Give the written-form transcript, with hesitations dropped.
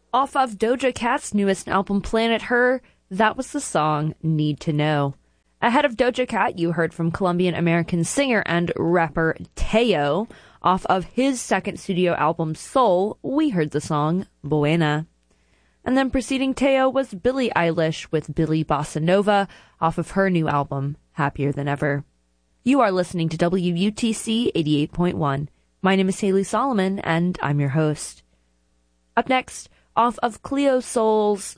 Off of Doja Cat's newest album, Planet Her, that was the song Need to Know. Ahead of Doja Cat, you heard from Colombian-American singer and rapper Teo. Off of his second studio album, Soul, we heard the song Buena. And then preceding Teo was Billie Eilish with Billie Bossa Nova off of her new album, Happier Than Ever. You are listening to WUTC 88.1. My name is Haley Solomon, and I'm your host. Up next, off of Cleo Soul's